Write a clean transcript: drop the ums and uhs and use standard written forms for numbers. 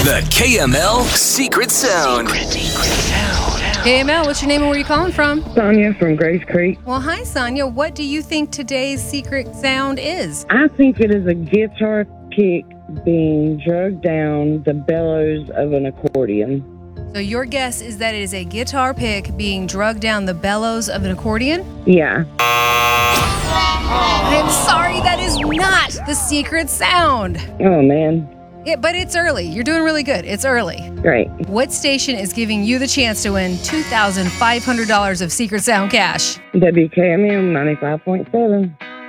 The KML Secret Sound. KML, what's your name and where are you calling from? Sonia from Grace Creek. Well, hi, Sonia. What do you think today's secret sound is? I think it is a guitar pick being drugged down the bellows of an accordion. So your guess is that it is a guitar pick being drugged down the bellows of an accordion? Yeah. I'm sorry, that is not the secret sound. Oh, man. But it's early. You're doing really good. It's early. Great. What station is giving you the chance to win $2,500 of secret sound cash? WKMM 95.7.